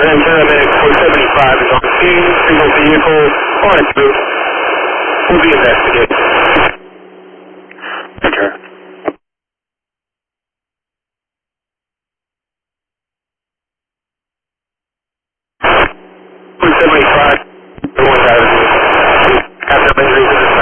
paramedic 475 is on scene, single vehicle, on its route. Will be investigated. Enter. 475, 1,000. Have no injuries.